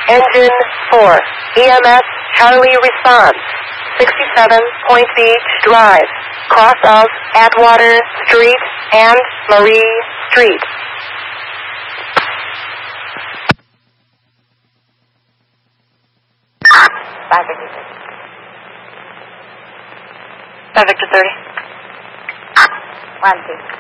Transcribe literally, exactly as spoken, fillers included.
Engine four, E M S Charlie response, sixty-seven Point Beach Drive, cross of Atwater Street and Marie Street. five Victor thirty. five Victor thirty. one two.